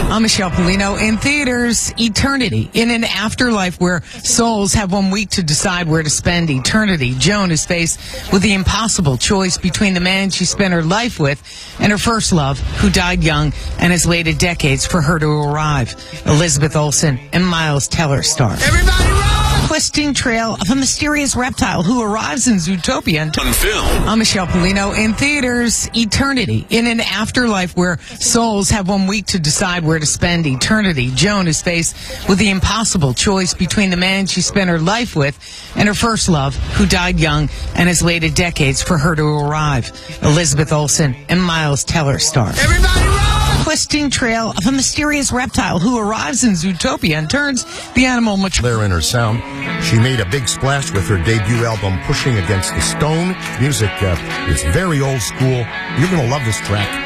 I'm Michelle Polino. In theaters, Eternity. In an afterlife where souls have 1 week to decide where to spend eternity, Joan is faced with the impossible choice between the man she spent her life with and her first love, who died young and has waited decades for her to arrive. Elizabeth Olsen and Miles Teller star. Everybody run! Twisting trail of a mysterious reptile who arrives in Zootopia. On film. I'm Michelle Polino. In theaters, Eternity. In an afterlife where souls have 1 week to decide where to spend eternity, Joan is faced with the impossible choice between the man she spent her life with and her first love, who died young and has waited decades for her to arrive. Elizabeth Olsen and Miles Teller star. Everybody run! Twisting trail of a mysterious reptile who arrives in Zootopia and turns the animal much There in her sound. She made a big splash with her debut album, Pushing Against the Stone. Music is very old school. You're going to love this track.